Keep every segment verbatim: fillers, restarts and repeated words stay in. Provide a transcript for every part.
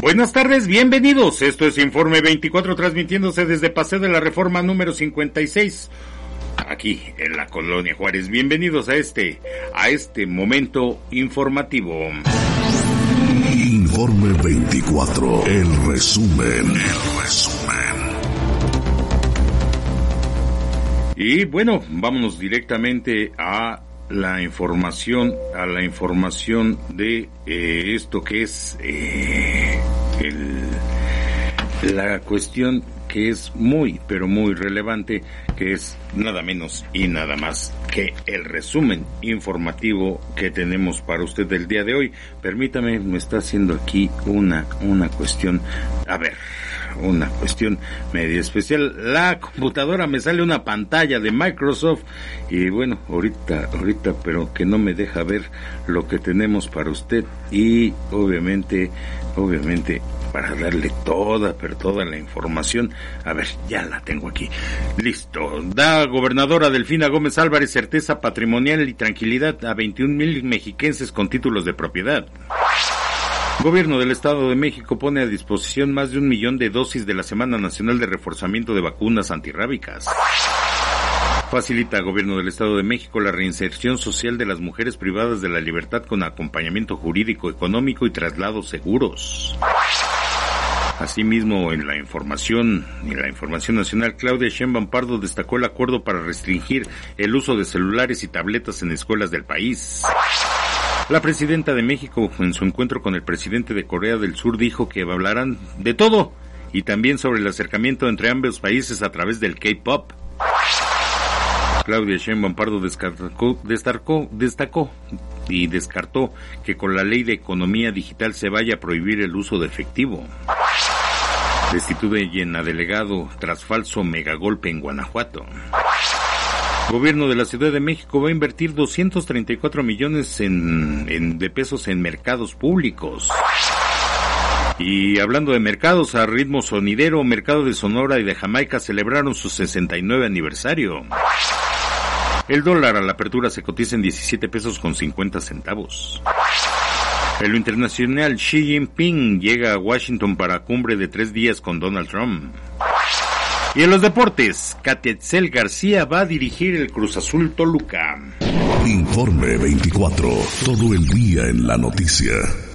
Buenas tardes, bienvenidos. Esto es Informe veinticuatro, transmitiéndose desde Paseo de la Reforma número cincuenta y seis, aquí en la Colonia Juárez. Bienvenidos a este, a este momento informativo. Informe veinticuatro, el resumen, el resumen. Y bueno, vámonos directamente a la información, a la información de eh, esto que es eh, el, la cuestión que es muy, pero muy relevante, que es nada menos y nada más que el resumen informativo que tenemos para usted del día de hoy. Permítame, me está haciendo aquí una, una cuestión, a ver, una cuestión medio especial. La computadora me sale una pantalla de Microsoft y bueno, ahorita, ahorita, pero que no me deja ver lo que tenemos para usted y obviamente, obviamente, para darle toda, pero toda la información. A ver, ya la tengo aquí. Listo. Da gobernadora Delfina Gómez Álvarez certeza patrimonial y tranquilidad a veintiún mil mexiquenses con títulos de propiedad. Gobierno del Estado de México pone a disposición más de un millón de dosis de la Semana Nacional de Reforzamiento de Vacunas Antirrábicas. Facilita Gobierno del Estado de México la reinserción social de las mujeres privadas de la libertad con acompañamiento jurídico, económico y traslados seguros. Asimismo, en la información, en la información nacional, Claudia Sheinbaum Pardo destacó el acuerdo para restringir el uso de celulares y tabletas en escuelas del país. La presidenta de México, en su encuentro con el presidente de Corea del Sur, dijo que hablarán de todo y también sobre el acercamiento entre ambos países a través del K-pop. Claudia Sheinbaum Pardo destacó, destacó, destacó y descartó que con la ley de economía digital se vaya a prohibir el uso de efectivo. Destituyen a delegado tras falso megagolpe en Guanajuato. Gobierno de la Ciudad de México va a invertir doscientos treinta y cuatro millones en, en, de pesos en mercados públicos. Y hablando de mercados, a ritmo sonidero, Mercado de Sonora y de Jamaica celebraron su sesenta y nueve aniversario. El dólar a la apertura se cotiza en diecisiete pesos con cincuenta centavos. En lo internacional, Xi Jinping llega a Washington para cumbre de tres días con Donald Trump. Y en los deportes, Catetzel García va a dirigir el Cruz Azul Toluca. Informe veinticuatro, todo el día en la noticia.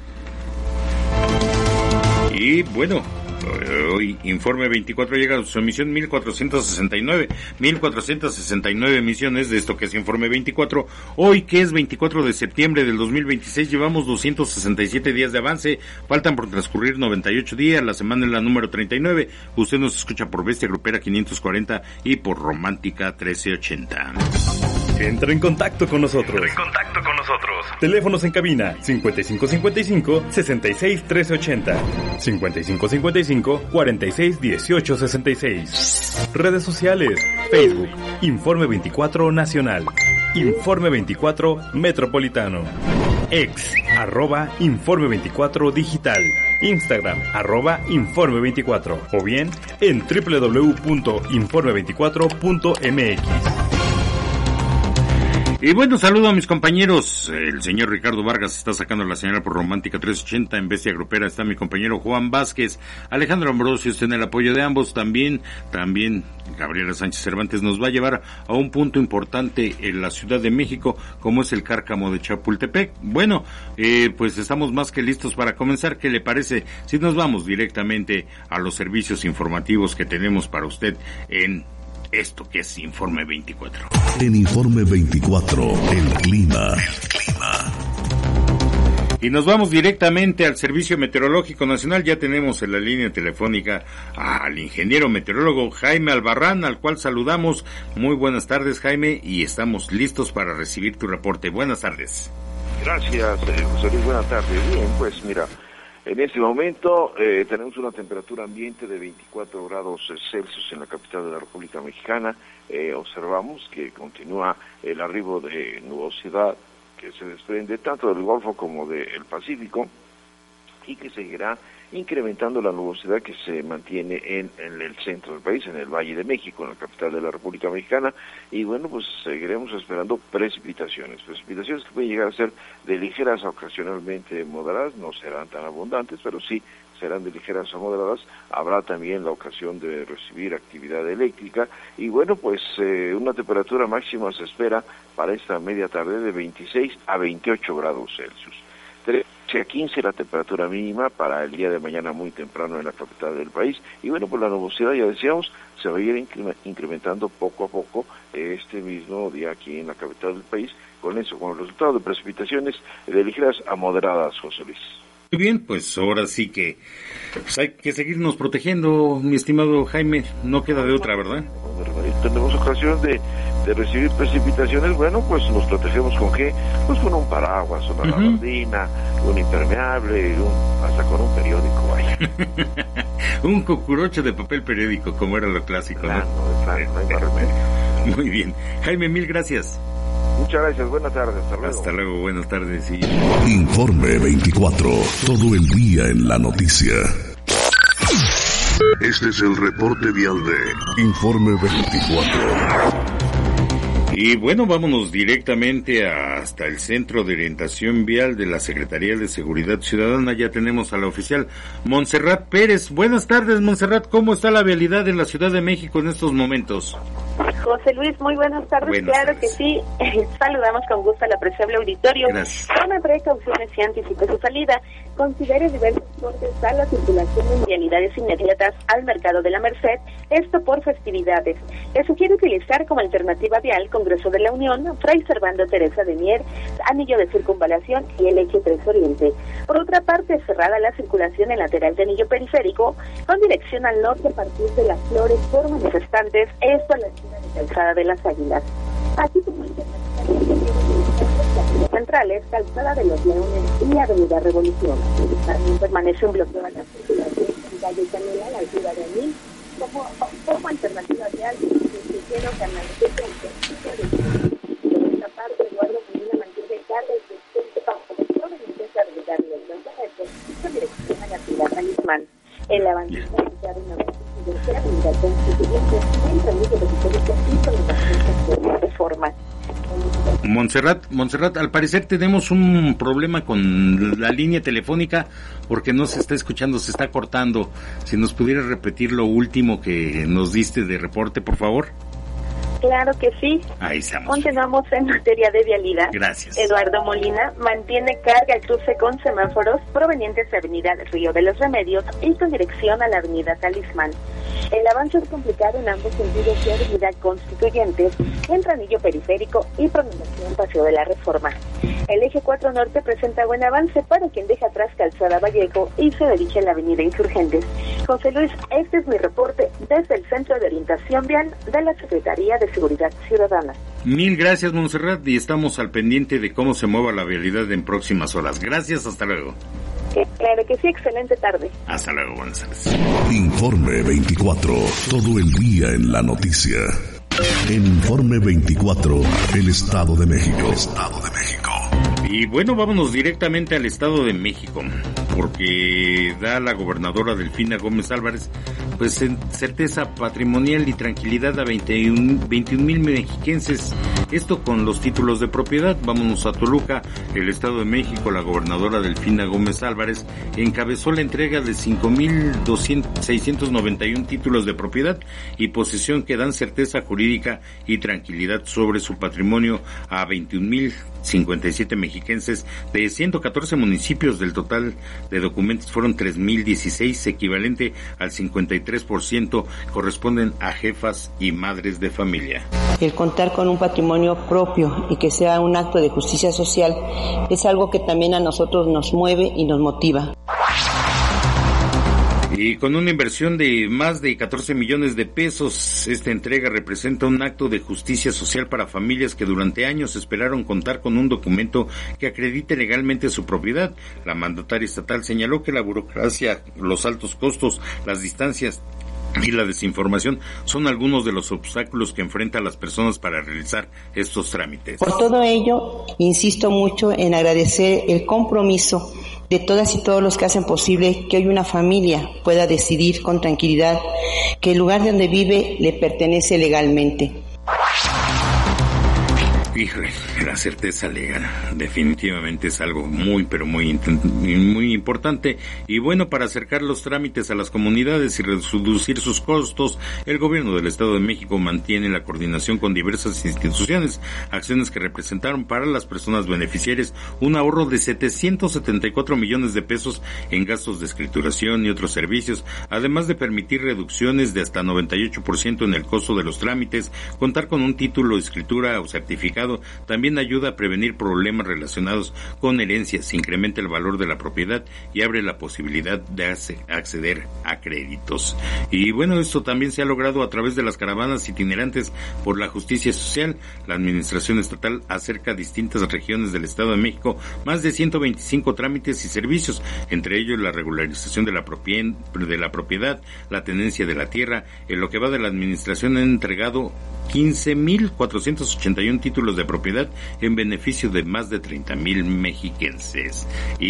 Y bueno, hoy Informe veinticuatro llega a su emisión mil cuatrocientos sesenta y nueve, mil cuatrocientos sesenta y nueve emisiones de esto que es Informe veinticuatro. Hoy, que es veinticuatro de septiembre del dos mil veintiséis, llevamos doscientos sesenta y siete días de avance, faltan por transcurrir noventa y ocho días, la semana es la número treinta y nueve. Usted nos escucha por Bestia Grupera quinientos cuarenta y por Romántica trece ochenta. Entra en contacto con nosotros. Entra en contacto con nosotros. Teléfonos en cabina cincuenta y cinco cincuenta y cinco, sesenta y seis trece ochenta, cincuenta y cinco cincuenta y cinco, cuarenta y seis dieciocho sesenta y seis. Redes sociales: Facebook, Informe veinticuatro Nacional, Informe veinticuatro Metropolitano, Ex, arroba Informe veinticuatro Digital, Instagram, arroba Informe veinticuatro, o bien en doble u doble u doble u punto informe veinticuatro punto m x. Y bueno, saludo a mis compañeros. El señor Ricardo Vargas está sacando la señal por Romántica trescientos ochenta. En Bestia Grupera está mi compañero Juan Vázquez. Alejandro Ambrosio está en el apoyo de ambos. También, también Gabriela Sánchez Cervantes nos va a llevar a un punto importante en la Ciudad de México, como es el Cárcamo de Chapultepec. Bueno, eh, pues estamos más que listos para comenzar. ¿Qué le parece si nos vamos directamente a los servicios informativos que tenemos para usted en esto que es Informe veinticuatro? En Informe veinticuatro, el clima. El clima. Y nos vamos directamente al Servicio Meteorológico Nacional. Ya tenemos en la línea telefónica al ingeniero meteorólogo Jaime Albarrán, al cual saludamos. Muy buenas tardes, Jaime, y estamos listos para recibir tu reporte. Buenas tardes. Gracias, eh, José Luis. Buenas tardes. Bien, pues mira, en este momento eh, tenemos una temperatura ambiente de veinticuatro grados Celsius en la capital de la República Mexicana. Eh, observamos que continúa el arribo de nubosidad que se desprende tanto del Golfo como del Pacífico, y que seguirá incrementando la nubosidad que se mantiene en, en el centro del país, en el Valle de México, en la capital de la República Mexicana, y bueno, pues seguiremos esperando precipitaciones, precipitaciones que pueden llegar a ser de ligeras a ocasionalmente moderadas, no serán tan abundantes, pero sí serán de ligeras a moderadas. Habrá también la ocasión de recibir actividad eléctrica, y bueno, pues eh, una temperatura máxima se espera para esta media tarde de veintiséis a veintiocho grados Celsius. trece a quince la temperatura mínima para el día de mañana muy temprano en la capital del país, y bueno, pues la nubosidad, ya decíamos, se va a ir incrementando poco a poco este mismo día aquí en la capital del país, con eso, con el resultado de precipitaciones de ligeras a moderadas, José Luis. Muy bien, pues ahora sí que pues hay que seguirnos protegiendo, mi estimado Jaime, no queda de otra, ¿verdad? Tenemos ocasión de, de recibir precipitaciones, bueno, pues nos protegemos con qué, pues con un paraguas, una uh-huh. gabardina, un impermeable, un, hasta con un periódico, vaya. Un cucurucho de papel periódico, como era lo clásico, claro, ¿no? Claro, no hay más remedio. Muy bien, Jaime, mil gracias. Muchas gracias, buenas tardes, hasta luego. Hasta luego, buenas tardes. Sí. Informe veinticuatro, todo el día en la noticia. Este es el reporte vial de Informe veinticuatro. Y bueno, vámonos directamente hasta el Centro de Orientación Vial de la Secretaría de Seguridad Ciudadana. Ya tenemos a la oficial Montserrat Pérez. Buenas tardes, Montserrat. ¿Cómo está la vialidad en la Ciudad de México en estos momentos? José Luis, muy buenas tardes. Buenas claro tardes. que sí. Saludamos con gusto al apreciable auditorio. Gracias. Tome precauciones y anticipe su salida. Considere diversos cortes a la circulación en vialidades inmediatas al Mercado de la Merced, esto por festividades. Le sugiere utilizar como alternativa vial Congreso de la Unión, Fray Servando Teresa de Mier, Anillo de Circunvalación y el Eje tres Oriente. Por otra parte, cerrada la circulación en lateral de Anillo Periférico, con dirección al norte a partir de Las Flores por manifestantes, esto a la esquina de Calzada de las Águilas. Así como centrales, Calzada de los Leones y Avenida Revolución. También permanece un bloqueo a la circulación en calle Canela, a la altura de Anil, como, como alternativa vial, quiero que analicen por esta parte. Eduardo Molina mantiene carga y sustento bajo provenientes a regarle los derechos con dirección a la ciudad Talismán. El avance de una tercera unidad constituyente entre el Periférico y con las de reforma. Montserrat, Montserrat, al parecer tenemos un problema con la línea telefónica porque no se está escuchando, se está cortando. Si nos pudieras repetir lo último que nos diste de reporte, por favor. Claro que sí. Ahí estamos. Continuamos en materia de vialidad. Gracias. Eduardo Molina mantiene carga el cruce con semáforos provenientes de Avenida Río de los Remedios y con dirección a la Avenida Talismán. El avance es complicado en ambos sentidos de Avenida Constituyentes, entre Anillo Periférico y prolongación Paseo de la Reforma. El eje cuatro Norte presenta buen avance para quien deja atrás Calzada Vallejo y se dirige a la Avenida Insurgentes. José Luis, este es mi reporte desde el Centro de Orientación Vial de la Secretaría de Seguridad Ciudadana. Mil gracias, Montserrat, y estamos al pendiente de cómo se mueva la vialidad en próximas horas. Gracias, hasta luego. Eh, claro que sí, excelente tarde. Hasta luego, buenas tardes. Informe veinticuatro, todo el día en la noticia. En Informe veinticuatro, el Estado de México. Estado de México. Y bueno, vámonos directamente al Estado de México, porque da la gobernadora Delfina Gómez Álvarez pues certeza patrimonial y tranquilidad a veintiún mil mexiquenses, esto con los títulos de propiedad. Vámonos a Toluca, el Estado de México. La gobernadora Delfina Gómez Álvarez encabezó la entrega de cinco mil seiscientos noventa y uno títulos de propiedad y posesión que dan certeza jurídica y tranquilidad sobre su patrimonio a veintiún mil cincuenta y siete mexiquenses de ciento catorce municipios. Del total de documentos fueron tres mil dieciséis, equivalente al cincuenta y tres por ciento, corresponden a jefas y madres de familia. El contar con un patrimonio propio y que sea un acto de justicia social es algo que también a nosotros nos mueve y nos motiva. Y con una inversión de más de catorce millones de pesos, esta entrega representa un acto de justicia social para familias que durante años esperaron contar con un documento que acredite legalmente su propiedad. La mandataria estatal señaló que la burocracia, los altos costos, las distancias y la desinformación son algunos de los obstáculos que enfrentan las personas para realizar estos trámites. Por todo ello, insisto mucho en agradecer el compromiso de todas y todos los que hacen posible que hoy una familia pueda decidir con tranquilidad que el lugar donde vive le pertenece legalmente. Híjole, la certeza legal definitivamente es algo muy, pero muy, muy importante. Y bueno, para acercar los trámites a las comunidades y reducir sus costos, el gobierno del Estado de México mantiene la coordinación con diversas instituciones, acciones que representaron para las personas beneficiarias un ahorro de setecientos setenta y cuatro millones de pesos en gastos de escrituración y otros servicios, además de permitir reducciones de hasta noventa y ocho por ciento en el costo de los trámites. Contar con un título de escritura o certificado también ayuda a prevenir problemas relacionados con herencias, incrementa el valor de la propiedad y abre la posibilidad de acceder a créditos. Y bueno, esto también se ha logrado a través de las caravanas itinerantes por la justicia social. La administración estatal acerca a distintas regiones del Estado de México más de ciento veinticinco trámites y servicios, entre ellos la regularización de la propiedad, de la propiedad, la tenencia de la tierra. En lo que va de la administración han entregado quince mil cuatrocientos ochenta y uno títulos de propiedad en beneficio de más de treinta mil mexiquenses.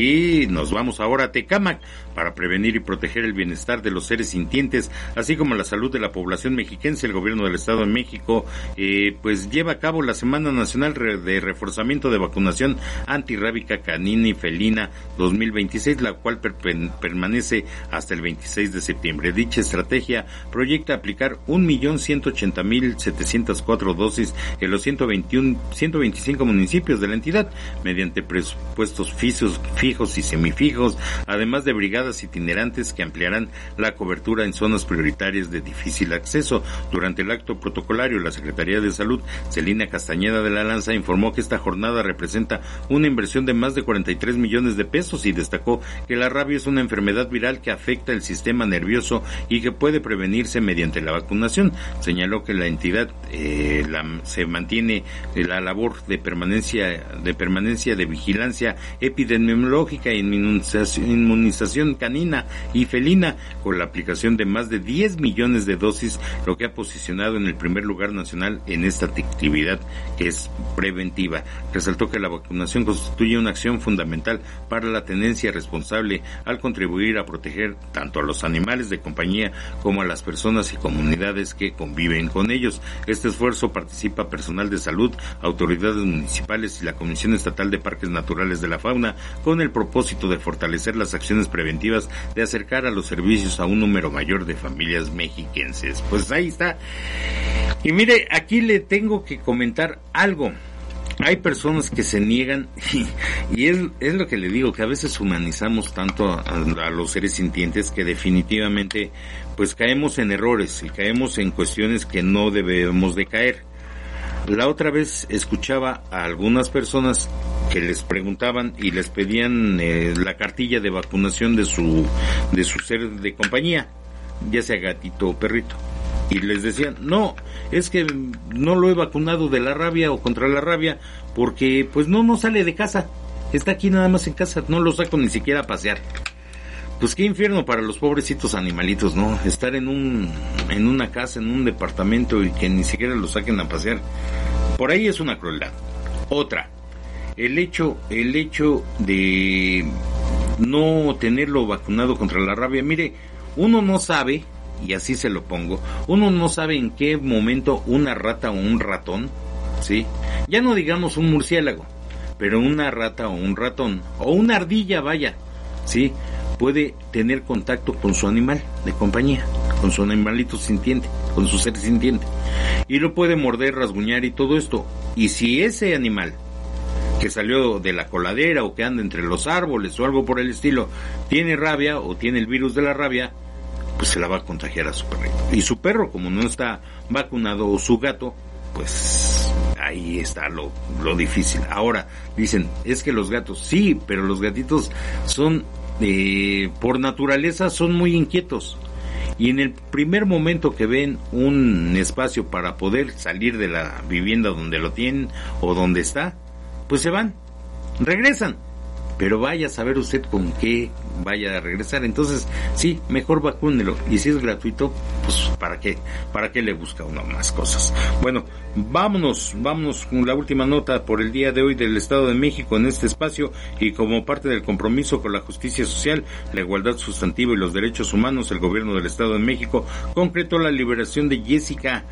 Y nos vamos ahora a Tecámac para prevenir y proteger el bienestar de los seres sintientes, así como la salud de la población mexiquense. El gobierno del Estado de México eh, pues lleva a cabo la Semana Nacional de Reforzamiento de Vacunación Antirrábica Canina y Felina dos mil veintiséis, la cual per permanece hasta el veintiséis de septiembre. Dicha estrategia proyecta aplicar un millón ciento ochenta mil setecientas cuatro dosis en los ciento veintiuno, ciento veinticinco municipios de la entidad, mediante presupuestos fijos, fijos y semifijos, además de brigadas itinerantes que ampliarán la cobertura en zonas prioritarias de difícil acceso. Durante el acto protocolario, la Secretaría de Salud, Celina Castañeda de la Lanza, informó que esta jornada representa una inversión de más de cuarenta y tres millones de pesos y destacó que la rabia es una enfermedad viral que afecta el sistema nervioso y que puede prevenirse mediante la vacunación. Señaló que la entidad eh, la, se mantiene la labor de permanencia de permanencia de vigilancia epidemiológica e inmunización, inmunización canina y felina con la aplicación de más de diez millones de dosis, lo que ha posicionado en el primer lugar nacional en esta actividad que es preventiva. Resaltó que la vacunación constituye una acción fundamental para la tenencia responsable al contribuir a proteger tanto a los animales de compañía como a las personas y comunidades que conviven con ellos. Este esfuerzo participa personal de salud, autoridades municipales y la Comisión Estatal de Parques Naturales de la Fauna, con el propósito de fortalecer las acciones preventivas de acercar a los servicios a un número mayor de familias mexiquenses. Pues ahí está. Y mire, aquí le tengo que comentar algo. Hay personas que se niegan y, y es, es lo que le digo, que a veces humanizamos tanto a, a los seres sintientes que definitivamente pues caemos en errores y caemos en cuestiones que no debemos de caer. La otra vez escuchaba a algunas personas que les preguntaban y les pedían eh, la cartilla de vacunación de su de su ser de compañía, ya sea gatito o perrito. Y les decían, no, es que no lo he vacunado de la rabia o contra la rabia porque pues no, no sale de casa, está aquí nada más en casa, no lo saco ni siquiera a pasear. Pues qué infierno para los pobrecitos animalitos, ¿no? Estar en un en una casa, en un departamento y que ni siquiera lo saquen a pasear. Por ahí es una crueldad. Otra, el hecho, el hecho de no tenerlo vacunado contra la rabia. Mire, uno no sabe, y así se lo pongo, uno no sabe en qué momento una rata o un ratón, ¿sí? Ya no digamos un murciélago, pero una rata o un ratón, o una ardilla, vaya, ¿sí? Puede tener contacto con su animal de compañía, con su animalito sintiente, con su ser sintiente, y lo puede morder, rasguñar y todo esto. Y si ese animal que salió de la coladera o que anda entre los árboles o algo por el estilo tiene rabia o tiene el virus de la rabia, pues se la va a contagiar a su perrito. Y su perro, como no está vacunado, o su gato, pues ahí está lo, lo difícil. Ahora, dicen, es que los gatos, sí, pero los gatitos son, eh, por naturaleza, son muy inquietos. Y en el primer momento que ven un espacio para poder salir de la vivienda donde lo tienen o donde está, pues se van, regresan. pero vaya a saber usted con qué vaya a regresar. Entonces, sí, mejor vacúnelo, y si es gratuito, pues ¿para qué? ¿Para qué le busca uno más cosas? Bueno, vámonos, vámonos con la última nota por el día de hoy del Estado de México en este espacio, y como parte del compromiso con la justicia social, la igualdad sustantiva y los derechos humanos, el gobierno del Estado de México concretó la liberación de Jessica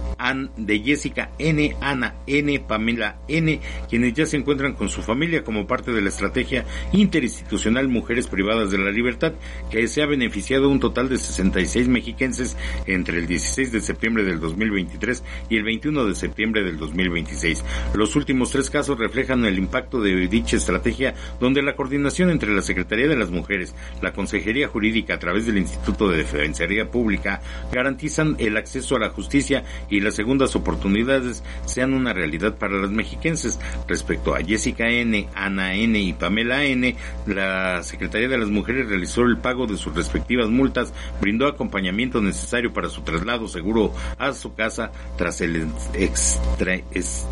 de Jessica N, Ana N, Pamela N, quienes ya se encuentran con su familia como parte de la estrategia interinstitucional Mujeres Privadas de la Libertad, que se ha beneficiado un total de sesenta y seis mexiquenses entre el dieciséis de septiembre del dos mil veintitrés y el veintiuno de septiembre del dos mil veintiséis. Los últimos tres casos reflejan el impacto de dicha estrategia, donde la coordinación entre la Secretaría de las Mujeres, la Consejería Jurídica a través del Instituto de Defensoría Pública garantizan el acceso a la justicia y las segundas oportunidades sean una realidad para las mexiquenses. Respecto a Jessica N, Ana N y Pamela N, la Secretaría de las Mujeres realizó el pago de sus respectivas multas, brindó acompañamiento necesario para su traslado seguro a su casa tras el extra, es,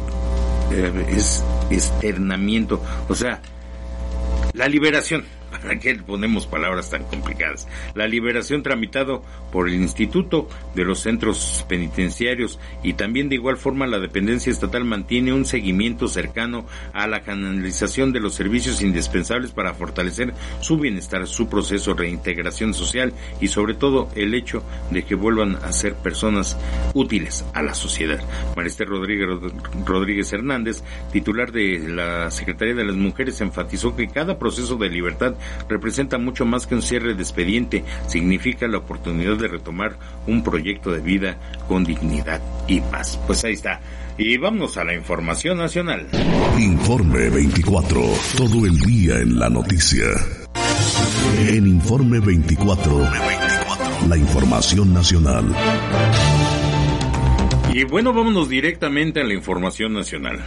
es, externamiento, o sea, la liberación. ¿Para qué ponemos palabras tan complicadas? La liberación tramitado por el Instituto de los Centros Penitenciarios, y también de igual forma la dependencia estatal mantiene un seguimiento cercano a la canalización de los servicios indispensables para fortalecer su bienestar, su proceso de reintegración social y sobre todo el hecho de que vuelvan a ser personas útiles a la sociedad. Marester Rodríguez, Rodríguez Hernández, titular de la Secretaría de las Mujeres, enfatizó que cada proceso de libertad representa mucho más que un cierre de expediente, significa la oportunidad de retomar un proyecto de vida con dignidad y paz. Pues ahí está. Y vámonos a la información nacional. Informe veinticuatro, todo el día en la noticia. En Informe veinticuatro, la información nacional. Y bueno, vámonos directamente a la información nacional.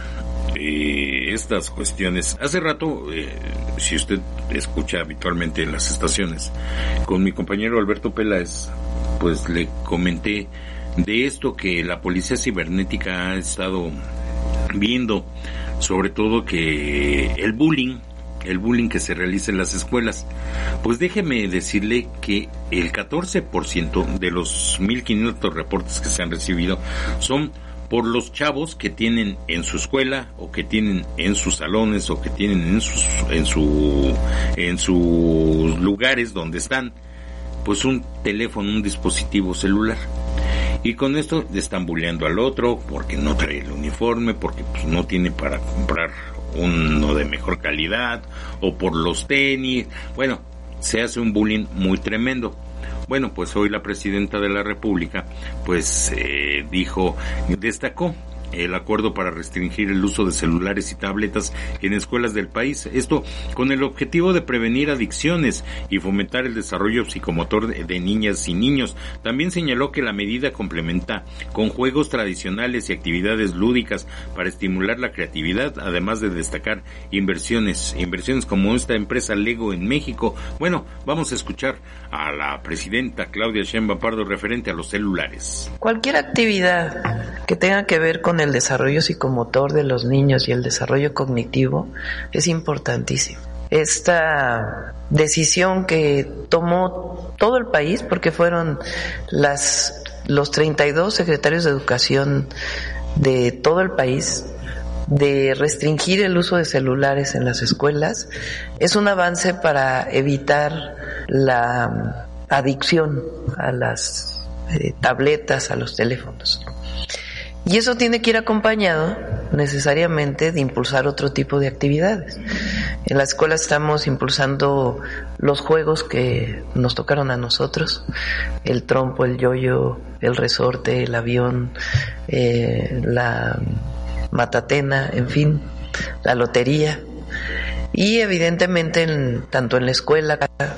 Eh, estas cuestiones, hace rato, eh, si usted escucha habitualmente las estaciones, con mi compañero Alberto Peláez, pues le comenté de esto que la policía cibernética ha estado viendo, sobre todo que el bullying, el bullying que se realiza en las escuelas, pues déjeme decirle que el catorce por ciento de los mil quinientos reportes que se han recibido son por los chavos que tienen en su escuela o que tienen en sus salones o que tienen en sus en su en sus lugares donde están, pues un teléfono, un dispositivo celular. Y con esto están bulleando al otro porque no trae el uniforme, porque pues no tiene para comprar uno de mejor calidad, o por los tenis. Bueno, se hace un bullying muy tremendo. Bueno, pues hoy la presidenta de la República, pues eh, dijo, destacó el acuerdo para restringir el uso de celulares y tabletas en escuelas del país, esto con el objetivo de prevenir adicciones y fomentar el desarrollo psicomotor de, de niñas y niños. También señaló que la medida complementa con juegos tradicionales y actividades lúdicas para estimular la creatividad, además de destacar inversiones, inversiones como esta empresa Lego en México. Bueno, vamos a escuchar a la presidenta Claudia Sheinbaum Pardo referente a los celulares. Cualquier actividad que tenga que ver con el desarrollo psicomotor de los niños y el desarrollo cognitivo es importantísimo. Esta decisión que tomó todo el país, porque fueron las los treinta y dos secretarios de educación de todo el país, de restringir el uso de celulares en las escuelas, es un avance para evitar la adicción a las eh, tabletas, a los teléfonos. Y eso tiene que ir acompañado necesariamente de impulsar otro tipo de actividades. En la escuela estamos impulsando los juegos que nos tocaron a nosotros, el trompo, el yoyo, el resorte, el avión, eh, la matatena, en fin, la lotería. Y evidentemente en, tanto en la escuela,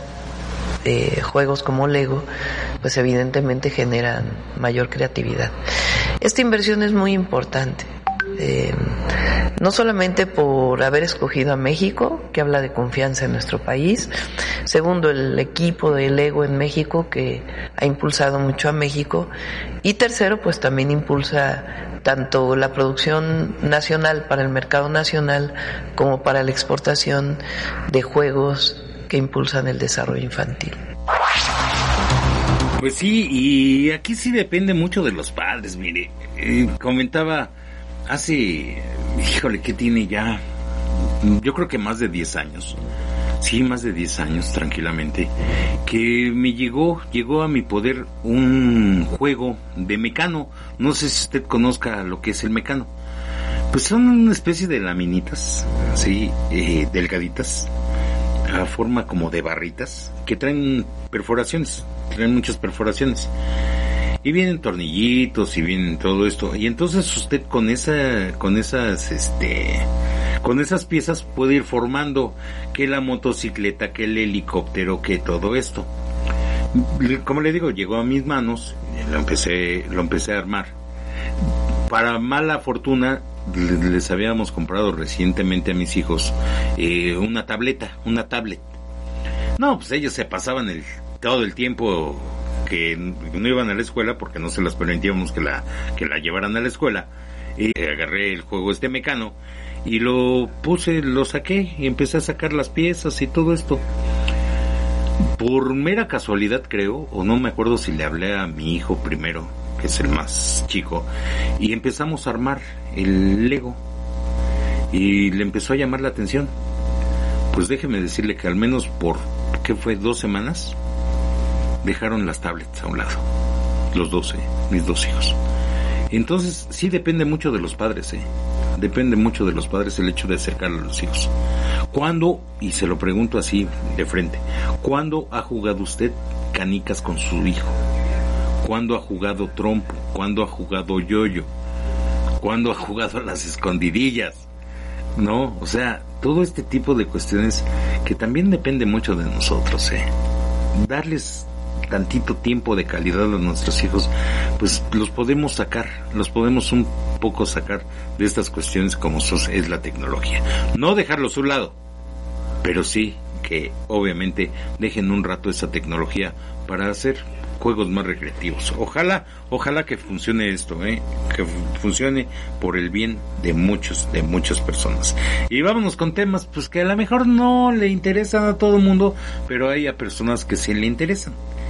eh, juegos como Lego, pues evidentemente generan mayor creatividad. Esta inversión es muy importante, eh, no solamente por haber escogido a México, que habla de confianza en nuestro país, segundo, el equipo de Lego en México, que ha impulsado mucho a México, y tercero, pues también impulsa tanto la producción nacional para el mercado nacional como para la exportación de juegos que impulsan el desarrollo infantil. Pues sí, y aquí sí depende mucho de los padres, mire. Eh, comentaba hace, híjole, ¿qué tiene ya? Yo creo que más de diez años. Sí, más de diez años, tranquilamente, que me llegó, llegó a mi poder un juego de Mecano. No sé si usted conozca lo que es el Mecano. Pues son una especie de laminitas, sí, eh, delgaditas, a forma como de barritas, que traen perforaciones, traen muchas perforaciones. Y vienen tornillitos y vienen todo esto. Y entonces usted con esa, con esas, este... con esas piezas puede ir formando que la motocicleta, que el helicóptero, que todo esto. Como le digo, llegó a mis manos, lo empecé, lo empecé a armar. Para mala fortuna, les habíamos comprado recientemente a mis hijos eh, una tableta, una tablet. No, pues ellos se pasaban el, todo el tiempo que no iban a la escuela porque no se las permitíamos que la, que la llevaran a la escuela. Y agarré el juego este Mecano y lo puse, lo saqué y empecé a sacar las piezas y todo esto. Por mera casualidad, creo, o no me acuerdo si le hablé a mi hijo primero, que es el más chico, y empezamos a armar el Lego y le empezó a llamar la atención. Pues déjeme decirle que al menos por, ¿qué fue? Dos semanas dejaron las tablets a un lado, los dos, eh, mis dos hijos. Entonces sí depende mucho de los padres, eh. Depende mucho de los padres el hecho de acercar a los hijos. ¿Cuándo, y se lo pregunto así de frente, cuándo ha jugado usted canicas con su hijo? ¿Cuándo ha jugado trompo? ¿Cuándo ha jugado yoyo? ¿Cuándo ha jugado a las escondidillas? No, o sea, todo este tipo de cuestiones que también depende mucho de nosotros, eh. Darles tantito tiempo de calidad a nuestros hijos, pues los podemos sacar, los podemos un poco sacar de estas cuestiones como es la tecnología. No dejarlos a un lado, pero sí que obviamente dejen un rato esa tecnología para hacer juegos más recreativos. Ojalá, ojalá que funcione esto, ¿eh? Que funcione por el bien de muchos, de muchas personas. Y vámonos con temas, pues que a lo mejor no le interesan a todo el mundo, pero hay a personas que sí le interesan.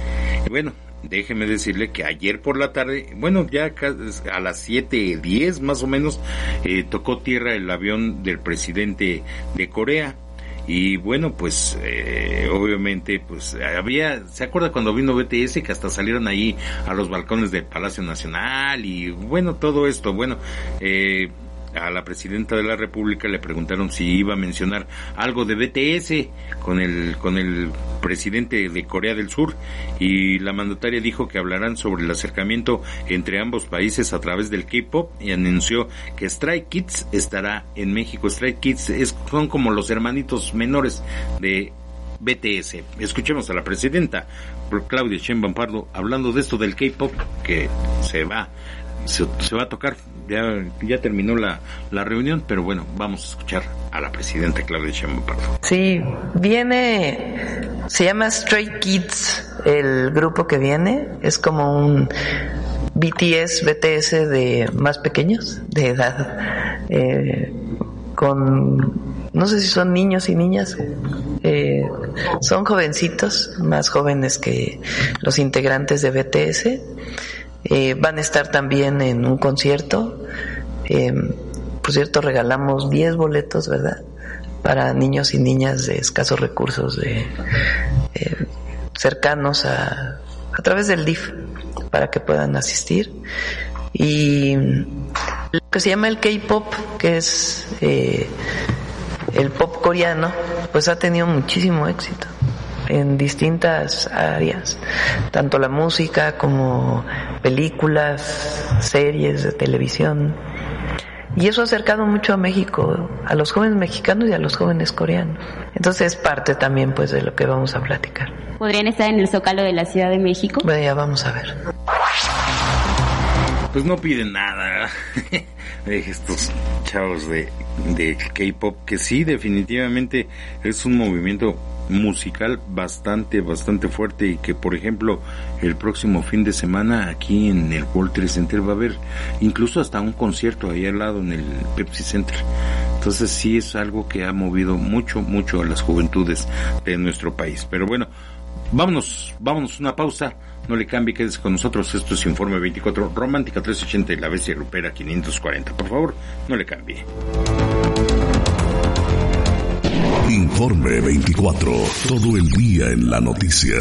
Y bueno, déjeme decirle que ayer por la tarde, bueno, ya a las siete diez más o menos, eh, tocó tierra el avión del presidente de Corea. Y bueno, pues eh, obviamente pues había, ¿se acuerda cuando vino B T S que hasta salieron ahí a los balcones del Palacio Nacional? Y bueno, todo esto, bueno, eh, a la presidenta de la República le preguntaron si iba a mencionar algo de B T S con el con el presidente de Corea del Sur, y la mandataria dijo que hablarán sobre el acercamiento entre ambos países a través del K-pop, y anunció que Stray Kids estará en México. Stray Kids es, son como los hermanitos menores de B T S. Escuchemos a la presidenta Claudia Sheinbaum Pardo hablando de esto del K-pop que se va se, se va a tocar. Ya, ya terminó la, la reunión, pero bueno, vamos a escuchar a la presidenta Claudia Sheinbaum Pardo. Sí, viene, se llama Stray Kids, el grupo que viene, es como un B T S, B T S de más pequeños, de edad, eh, con, no sé si son niños y niñas, eh, son jovencitos, más jóvenes que los integrantes de B T S. Eh, van a estar también en un concierto. Eh, por cierto, regalamos diez boletos, ¿verdad? Para niños y niñas de escasos recursos, de eh, cercanos a a través del D I F, para que puedan asistir. Y lo que se llama el K-pop, que es eh, el pop coreano, pues ha tenido muchísimo éxito en distintas áreas, tanto la música como películas, series de televisión, y eso ha acercado mucho a México, a los jóvenes mexicanos y a los jóvenes coreanos. Entonces es parte también pues de lo que vamos a platicar. ¿Podrían estar en el Zócalo de la Ciudad de México? Bueno, ya vamos a ver. Pues no piden nada de estos chavos de, de K-pop, que sí, definitivamente es un movimiento musical bastante, bastante fuerte, y que por ejemplo el próximo fin de semana aquí en el World Trade Center va a haber incluso hasta un concierto ahí al lado en el Pepsi Center. Entonces sí es algo que ha movido mucho, mucho a las juventudes de nuestro país. Pero bueno, vámonos, vámonos una pausa. No le cambie, quédese con nosotros. Esto es Informe veinticuatro, Romántica trescientos ochenta y La Bestia Grupera quinientos cuarenta. Por favor, no le cambie. Informe veinticuatro, todo el día en la noticia.